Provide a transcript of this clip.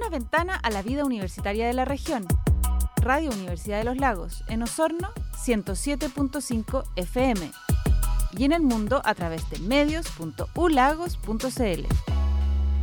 ventana a la vida universitaria de la región. Radio Universidad de los Lagos, en Osorno, 107.5 FM. Y en el mundo a través de medios.ulagos.cl.